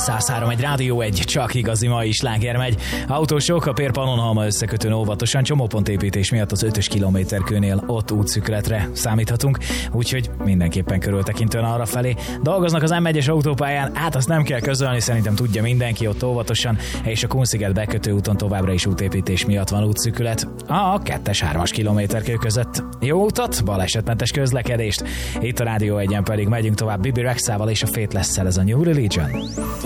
103 egy Rádió 1, csak igazi mai sláger megy. Autósok a Pér-Pannonhalma összekötőn óvatosan, csomópontépítés miatt az 5-ös kilométerkőnél ott útszükletre számíthatunk, úgyhogy mindenképpen körültekintően arra felé. Dolgoznak az M1-es autópályán, hát azt nem kell közölni, szerintem tudja mindenki, ott óvatosan, és a Kunsziget bekötő úton továbbra is útépítés miatt van útszükület a 2-3-as kilométerkő között. Jó utat, balesetmentes közlekedést. Itt a Rádió 1-en pedig megyünk tovább Bibi Rexával és a Faithless-szel, ez a New Religion.